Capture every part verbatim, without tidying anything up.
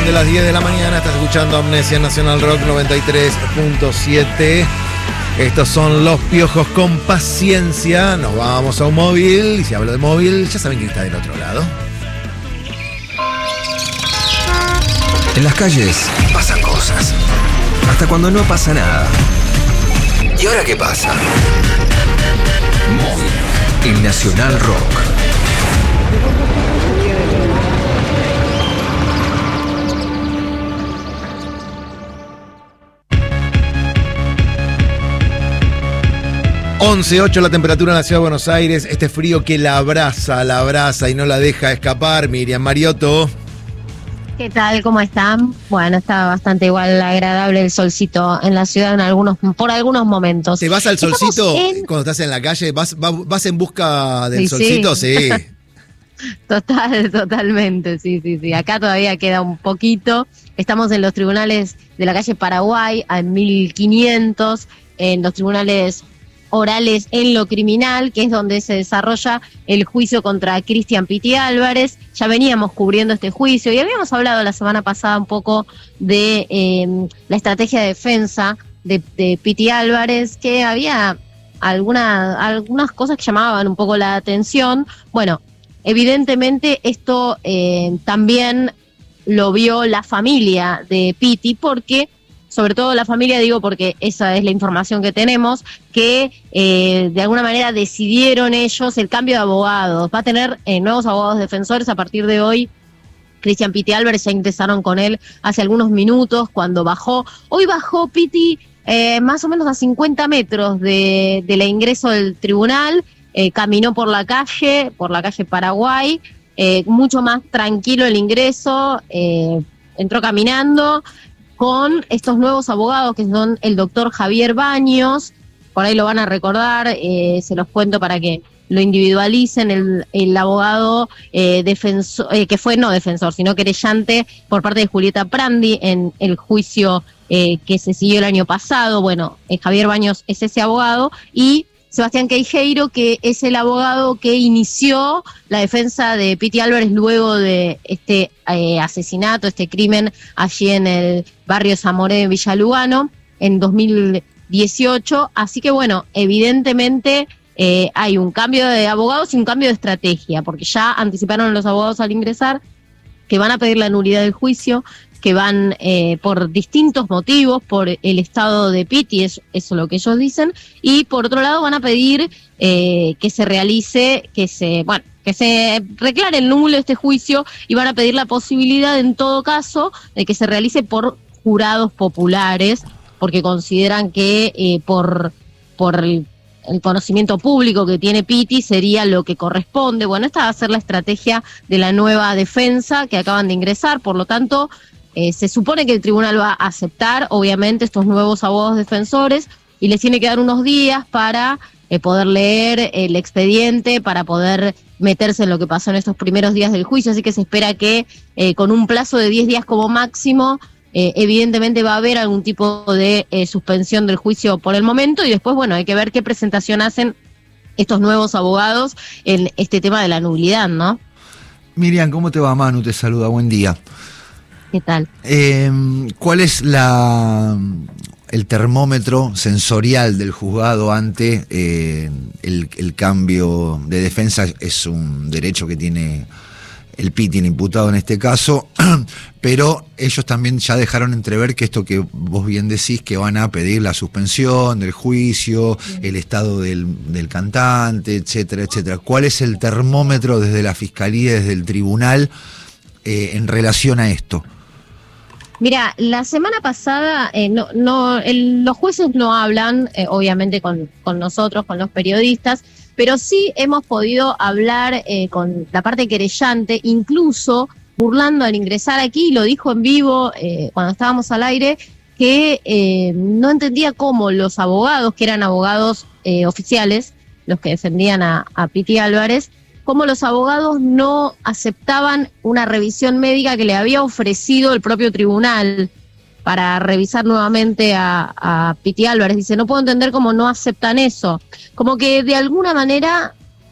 son de las diez de la mañana, estás escuchando Amnesia Nacional Rock noventa y tres punto siete. Estos son Los Piojos con Paciencia. Nos vamos a un móvil, y si hablo de móvil, ya saben quién está del otro lado. En las calles pasan cosas, hasta cuando no pasa nada. ¿Y ahora qué pasa? Móvil en Nacional Rock. once ocho la temperatura en la ciudad de Buenos Aires. Este frío que la abraza, la abraza y no la deja escapar. Miriam Mariotto. ¿Qué tal? ¿Cómo están? Bueno, está bastante igual agradable el solcito en la ciudad en algunos, por algunos momentos. ¿Te vas al solcito en... cuando estás en la calle? ¿Vas, vas, vas en busca del sí, solcito? Sí. Sí. Total, totalmente, sí, sí, sí. Acá todavía queda un poquito. Estamos en los tribunales de la calle Paraguay, a mil quinientos, en los tribunales orales en lo criminal, que es donde se desarrolla el juicio contra Cristian Piti Álvarez. Ya veníamos cubriendo este juicio y habíamos hablado la semana pasada un poco de eh, la estrategia de defensa de, de Piti Álvarez, que había alguna, algunas cosas que llamaban un poco la atención. Bueno, evidentemente esto eh, también lo vio la familia de Piti, porque sobre todo la familia, digo porque esa es la información que tenemos, que eh, de alguna manera decidieron ellos el cambio de abogados. Va a tener eh, nuevos abogados defensores a partir de hoy. Cristian Piti Álvarez, ya ingresaron con él hace algunos minutos cuando bajó. Hoy bajó Piti eh, más o menos a cincuenta metros de, de la ingreso del tribunal, eh, caminó por la calle, por la calle Paraguay, eh, mucho más tranquilo el ingreso, eh, entró caminando con estos nuevos abogados que son el doctor Javier Baños, por ahí lo van a recordar, eh, se los cuento para que lo individualicen, el, el abogado eh, defensor, eh, que fue no defensor, sino querellante por parte de Julieta Prandi en el juicio eh, que se siguió el año pasado. Bueno, eh, Javier Baños es ese abogado, y Sebastián Queijeiro, que es el abogado que inició la defensa de Piti Álvarez luego de este eh, asesinato, este crimen allí en el barrio Zamoré de Villa Lugano en dos mil dieciocho. Así que bueno, evidentemente eh, hay un cambio de abogados y un cambio de estrategia, porque ya anticiparon los abogados al ingresar que van a pedir la nulidad del juicio, que van eh, por distintos motivos, por el estado de Piti, es, eso es lo que ellos dicen, y por otro lado van a pedir eh, que se realice, que se, bueno, que se reclare el nulo este juicio, y van a pedir la posibilidad, en todo caso, de que se realice por jurados populares, porque consideran que eh, por, por el, el conocimiento público que tiene Piti sería lo que corresponde. Bueno, esta va a ser la estrategia de la nueva defensa que acaban de ingresar, por lo tanto, Eh, se supone que el tribunal va a aceptar, obviamente, estos nuevos abogados defensores, y les tiene que dar unos días para eh, poder leer el expediente, para poder meterse en lo que pasó en estos primeros días del juicio. Así que se espera que eh, con un plazo de diez días como máximo, eh, evidentemente va a haber algún tipo de eh, suspensión del juicio por el momento, y después, bueno, hay que ver qué presentación hacen estos nuevos abogados en este tema de la nulidad, ¿no? Miriam, ¿cómo te va? Manu te saluda, buen día. ¿Qué tal? Eh, ¿Cuál es la el termómetro sensorial del juzgado ante eh, el, el cambio de defensa? Es un derecho que tiene el Piti, el imputado en este caso, pero ellos también ya dejaron entrever que esto que vos bien decís, que van a pedir la suspensión del juicio, el estado del, del cantante, etcétera, etcétera. ¿Cuál es el termómetro desde la fiscalía, desde el tribunal, eh, en relación a esto? Mira, la semana pasada eh, no, no, el, los jueces no hablan, eh, obviamente, con, con nosotros, con los periodistas, pero sí hemos podido hablar eh, con la parte querellante, incluso burlando al ingresar aquí, lo dijo en vivo eh, cuando estábamos al aire, que eh, no entendía cómo los abogados, que eran abogados eh, oficiales, los que defendían a, a Piti Álvarez, cómo los abogados no aceptaban una revisión médica que le había ofrecido el propio tribunal para revisar nuevamente a, a Piti Álvarez. Dice, no puedo entender cómo no aceptan eso. Como que de alguna manera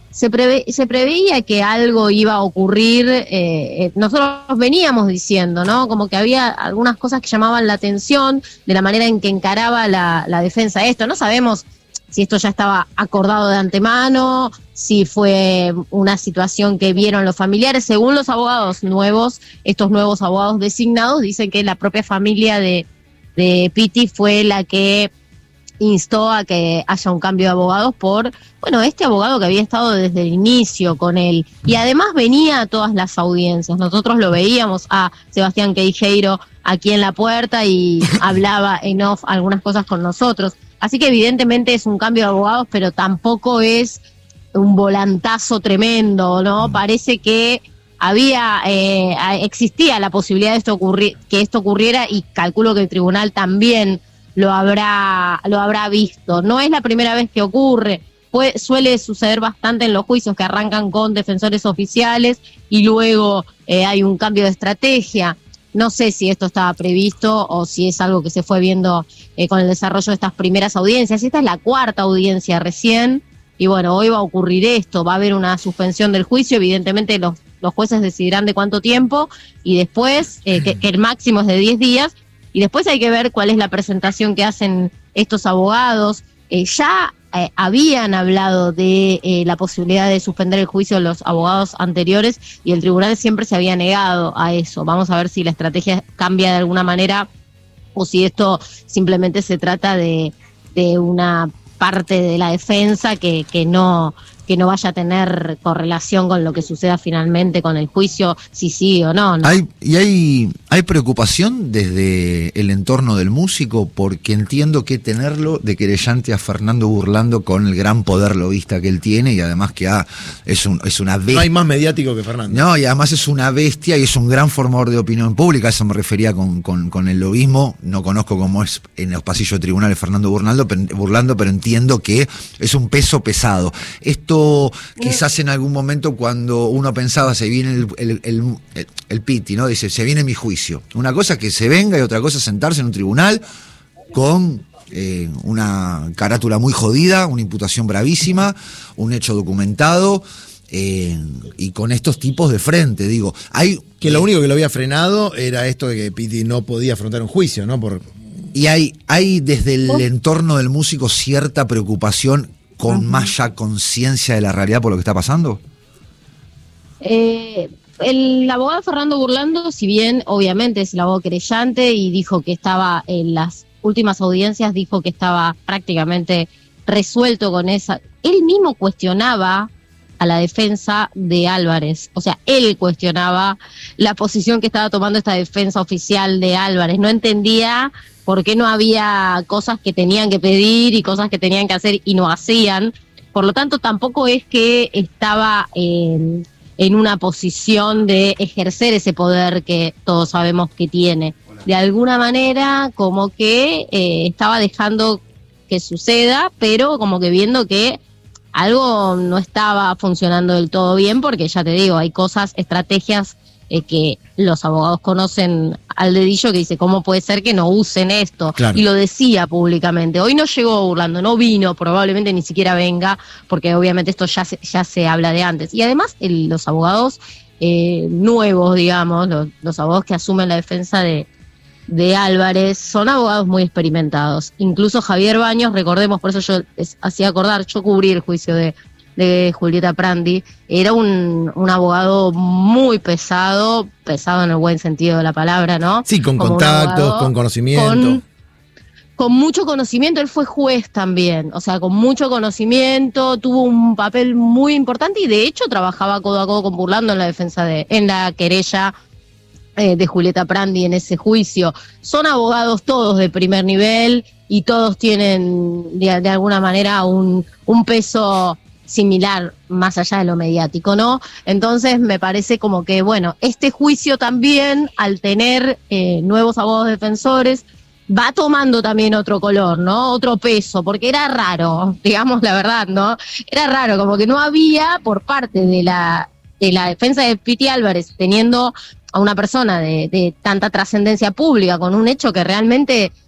se, preve, se preveía que algo iba a ocurrir, eh, nosotros veníamos diciendo, ¿no? Como que había algunas cosas que llamaban la atención de la manera en que encaraba la, la defensa esto. No sabemos si esto ya estaba acordado de antemano, si fue una situación que vieron los familiares. Según los abogados nuevos, estos nuevos abogados designados, dicen que la propia familia de, de Pitti fue la que instó a que haya un cambio de abogados por, bueno, este abogado que había estado desde el inicio con él, y además venía a todas las audiencias. Nosotros lo veíamos a Sebastián Queijeiro aquí en la puerta y hablaba en off algunas cosas con nosotros. Así que evidentemente es un cambio de abogados, pero tampoco es un volantazo tremendo, ¿no? Mm. Parece que había, eh, existía la posibilidad de esto ocurri- que esto ocurriera, y calculo que el tribunal también lo habrá, lo habrá visto. No es la primera vez que ocurre. Puede, suele suceder bastante en los juicios que arrancan con defensores oficiales y luego eh, hay un cambio de estrategia. No sé si esto estaba previsto o si es algo que se fue viendo eh, con el desarrollo de estas primeras audiencias. Esta es la cuarta audiencia recién y bueno, hoy va a ocurrir esto, va a haber una suspensión del juicio, evidentemente los, los jueces decidirán de cuánto tiempo y después, eh, que, que el máximo es de diez días, y después hay que ver cuál es la presentación que hacen estos abogados. Eh, ya eh, habían hablado de eh, la posibilidad de suspender el juicio de los abogados anteriores y el tribunal siempre se había negado a eso. Vamos a ver si la estrategia cambia de alguna manera o si esto simplemente se trata de, de una parte de la defensa que, que no... que no vaya a tener correlación con lo que suceda finalmente con el juicio, si sí o no, ¿no? Hay, y hay, hay preocupación desde el entorno del músico, porque entiendo que tenerlo de querellante a Fernando Burlando con el gran poder lobista que él tiene, y además que ha, es, un, es una bestia. No hay más mediático que Fernando. No, y además es una bestia y es un gran formador de opinión pública, a eso me refería con, con, con el lobismo. No conozco cómo es en los pasillos de tribunales Fernando Burlando, pero, Burlando, pero entiendo que es un peso pesado. Esto quizás en algún momento cuando uno pensaba se viene el, el, el, el, el Pitti, ¿no? Dice, se viene mi juicio. Una cosa es que se venga y otra cosa es sentarse en un tribunal con eh, una carátula muy jodida, una imputación bravísima, un hecho documentado eh, y con estos tipos de frente, digo. Hay que lo único que lo había frenado era esto de que Pitti no podía afrontar un juicio, ¿no? Por... Y hay, hay desde el entorno del músico cierta preocupación con más ya conciencia de la realidad por lo que está pasando. Eh, el abogado Fernando Burlando, si bien obviamente es el abogado querellante y dijo que estaba en las últimas audiencias, dijo que estaba prácticamente resuelto con esa, él mismo cuestionaba a la defensa de Álvarez, o sea, él cuestionaba la posición que estaba tomando esta defensa oficial de Álvarez, no entendía por qué no había cosas que tenían que pedir y cosas que tenían que hacer y no hacían. Por lo tanto, tampoco es que estaba en, en una posición de ejercer ese poder que todos sabemos que tiene. De alguna manera, como que eh, estaba dejando que suceda, pero como que viendo que algo no estaba funcionando del todo bien, porque ya te digo, hay cosas, estrategias Eh, que los abogados conocen al dedillo, que dice, ¿cómo puede ser que no usen esto? Claro. Y lo decía públicamente. Hoy no llegó Burlando, no vino, probablemente ni siquiera venga, porque obviamente esto ya se, ya se habla de antes. Y además el, los abogados eh, nuevos, digamos, los, los abogados que asumen la defensa de, de Álvarez, son abogados muy experimentados. Incluso Javier Baños, recordemos, por eso yo les hacía acordar, yo cubrí el juicio de de Julieta Prandi, era un, un abogado muy pesado, pesado en el buen sentido de la palabra, ¿no? Sí, con Como contactos, con conocimiento. Con, con mucho conocimiento, él fue juez también, o sea, con mucho conocimiento, tuvo un papel muy importante y de hecho trabajaba codo a codo con Burlando en la defensa de, en la querella eh, de Julieta Prandi en ese juicio. Son abogados todos de primer nivel y todos tienen de, de alguna manera un, un peso similar, más allá de lo mediático, ¿no? Entonces me parece como que, bueno, este juicio también, al tener eh, nuevos abogados defensores, va tomando también otro color, ¿no? Otro peso, porque era raro, digamos la verdad, ¿no? Era raro, como que no había por parte de la, de la defensa de Pitti Álvarez, teniendo a una persona de, de tanta trascendencia pública, con un hecho que realmente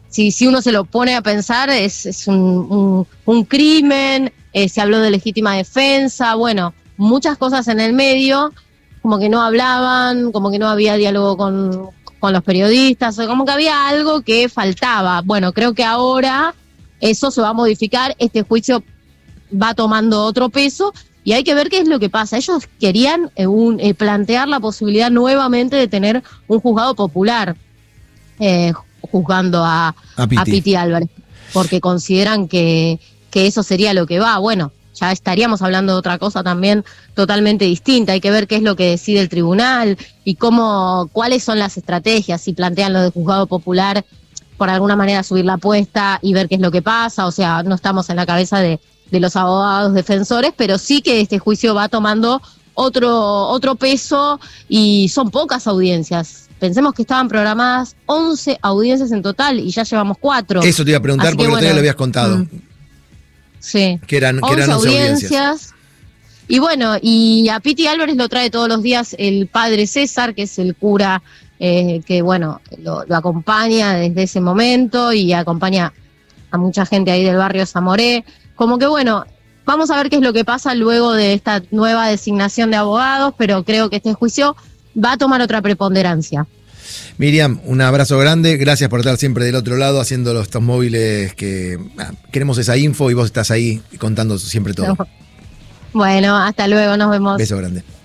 si, si uno se lo pone a pensar, es, es un, un, un crimen, eh, se habló de legítima defensa, bueno, muchas cosas en el medio, como que no hablaban, como que no había diálogo con, con los periodistas, o como que había algo que faltaba. Bueno, creo que ahora eso se va a modificar, este juicio va tomando otro peso y hay que ver qué es lo que pasa. Ellos querían eh, un, eh, plantear la posibilidad nuevamente de tener un juzgado popular eh, juzgando a, a, Piti. a Piti Álvarez, porque consideran que, que eso sería lo que va. Bueno, ya estaríamos hablando de otra cosa también totalmente distinta. Hay que ver qué es lo que decide el tribunal y cómo, cuáles son las estrategias, si plantean lo de juzgado popular, por alguna manera subir la apuesta y ver qué es lo que pasa. O sea, no estamos en la cabeza de, de los abogados defensores, pero sí que este juicio va tomando otro, otro peso y son pocas audiencias. Pensemos que estaban programadas once audiencias en total y ya llevamos cuatro. Eso te iba a preguntar Así porque que, bueno, bueno, lo habías contado. Mm, sí. Que eran, que once eran once audiencias. audiencias. Y bueno, y a Piti Álvarez lo trae todos los días el padre César, que es el cura eh, que, bueno, lo, lo acompaña desde ese momento y acompaña a mucha gente ahí del barrio Zamoré. Como que, bueno, vamos a ver qué es lo que pasa luego de esta nueva designación de abogados, pero creo que este juicio va a tomar otra preponderancia. Miriam, un abrazo grande, gracias por estar siempre del otro lado haciendo estos móviles que ah, queremos esa info y vos estás ahí contando siempre todo. Bueno, hasta luego, nos vemos. Beso grande.